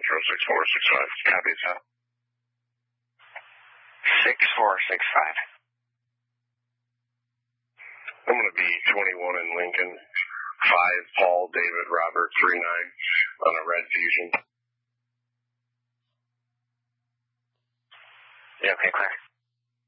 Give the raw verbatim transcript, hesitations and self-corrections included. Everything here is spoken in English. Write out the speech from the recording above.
Central, six four six five. Copy, sir. six four six five. I'm going to be twenty-one in Lincoln. five Paul David Robert three nine on a red Fusion.